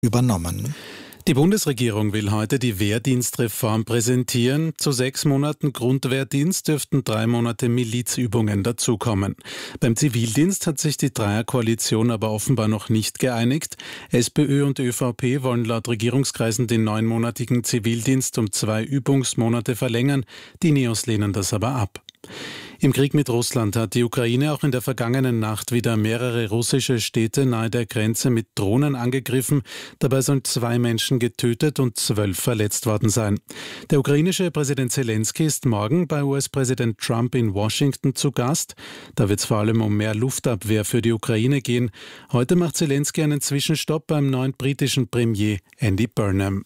übernommen. Die Bundesregierung will heute die Wehrdienstreform präsentieren. Zu 6 Monaten Grundwehrdienst dürften 3 Monate Milizübungen dazukommen. Beim Zivildienst hat sich die Dreierkoalition aber offenbar noch nicht geeinigt. SPÖ und ÖVP wollen laut Regierungskreisen den 9-monatigen Zivildienst um 2 Übungsmonate verlängern. Die Neos lehnen das aber ab. Im Krieg mit Russland hat die Ukraine auch in der vergangenen Nacht wieder mehrere russische Städte nahe der Grenze mit Drohnen angegriffen. Dabei sollen 2 Menschen getötet und 12 verletzt worden sein. Der ukrainische Präsident Zelensky ist morgen bei US-Präsident Trump in Washington zu Gast. Da wird es vor allem um mehr Luftabwehr für die Ukraine gehen. Heute macht Zelensky einen Zwischenstopp beim neuen britischen Premier Andy Burnham.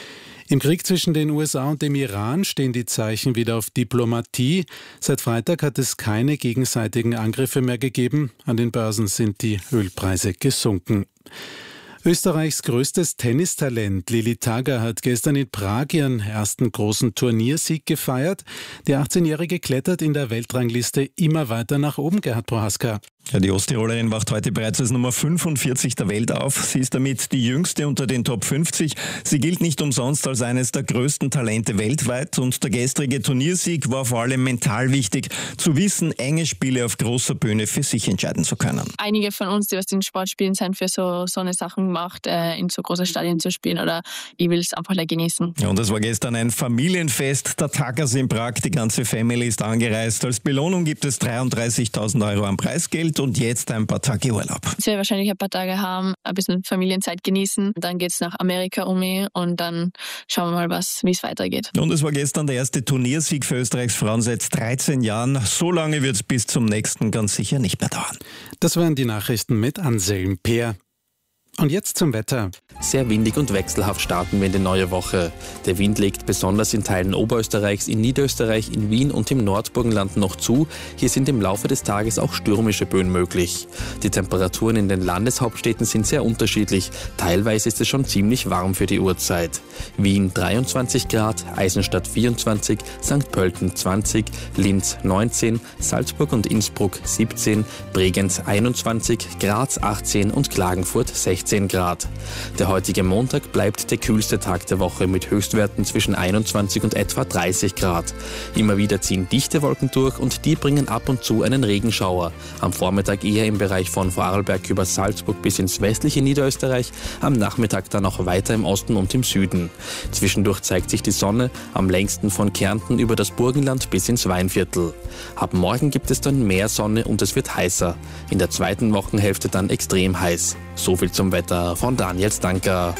Im Krieg zwischen den USA und dem Iran stehen die Zeichen wieder auf Diplomatie. Seit Freitag hat es keine gegenseitigen Angriffe mehr gegeben. An den Börsen sind die Ölpreise gesunken. Österreichs größtes Tennistalent Lili Tagger hat gestern in Prag ihren ersten großen Turniersieg gefeiert. Die 18-Jährige klettert in der Weltrangliste immer weiter nach oben, Gerhard Prohaska. Ja, die Osttirolerin wacht heute bereits als Nummer 45 der Welt auf. Sie ist damit die jüngste unter den Top 50. Sie gilt nicht umsonst als eines der größten Talente weltweit. Und der gestrige Turniersieg war vor allem mental wichtig, zu wissen, enge Spiele auf großer Bühne für sich entscheiden zu können. Einige von uns, die was den Sport spielen, sind für so eine Sachen gemacht, in so große Stadien zu spielen. Oder ich will es einfach genießen. Ja, und es war gestern ein Familienfest der Taggers in Prag. Die ganze Family ist angereist. Als Belohnung gibt es 33.000 Euro an Preisgeld und jetzt ein paar Tage Urlaub. Ich werde wahrscheinlich ein paar Tage haben, ein bisschen Familienzeit genießen. Dann geht es nach Amerika und dann schauen wir mal, wie es weitergeht. Und es war gestern der erste Turniersieg für Österreichs Frauen seit 13 Jahren. So lange wird es bis zum nächsten ganz sicher nicht mehr dauern. Das waren die Nachrichten mit Anselm Peer. Und jetzt zum Wetter. Sehr windig und wechselhaft starten wir in die neue Woche. Der Wind legt besonders in Teilen Oberösterreichs, in Niederösterreich, in Wien und im Nordburgenland noch zu. Hier sind im Laufe des Tages auch stürmische Böen möglich. Die Temperaturen in den Landeshauptstädten sind sehr unterschiedlich. Teilweise ist es schon ziemlich warm für die Uhrzeit. Wien 23 Grad, Eisenstadt 24, St. Pölten 20, Linz 19, Salzburg und Innsbruck 17, Bregenz 21, Graz 18 und Klagenfurt 16 Grad. Der heutige Montag bleibt der kühlste Tag der Woche mit Höchstwerten zwischen 21 und etwa 30 Grad. Immer wieder ziehen dichte Wolken durch und die bringen ab und zu einen Regenschauer. Am Vormittag eher im Bereich von Vorarlberg über Salzburg bis ins westliche Niederösterreich, am Nachmittag dann auch weiter im Osten und im Süden. Zwischendurch zeigt sich die Sonne, am längsten von Kärnten über das Burgenland bis ins Weinviertel. Ab morgen gibt es dann mehr Sonne und es wird heißer. In der zweiten Wochenhälfte dann extrem heiß. So viel zum Wetter von Daniel Stanker.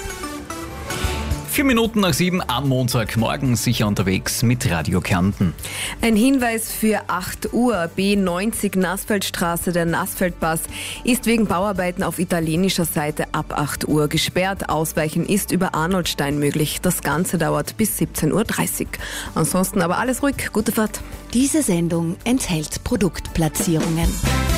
7:04 am Montagmorgen, sicher unterwegs mit Radio Kärnten. Ein Hinweis für 8 Uhr. B90 Nassfeldstraße, der Nassfeldpass, ist wegen Bauarbeiten auf italienischer Seite ab 8 Uhr gesperrt. Ausweichen ist über Arnoldstein möglich. Das Ganze dauert bis 17:30 Uhr. Ansonsten aber alles ruhig. Gute Fahrt. Diese Sendung enthält Produktplatzierungen.